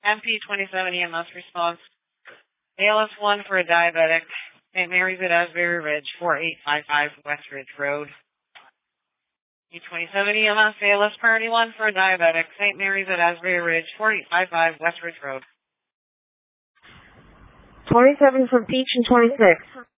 MP27 EMS response. ALS1 for a diabetic. St. Mary's at Asbury Ridge, 4855 West Ridge Road. E27 EMS, ALS Priority 1 for a diabetic. St. Mary's at Asbury Ridge, 4855 West Ridge Road. 27 for Peach and 26.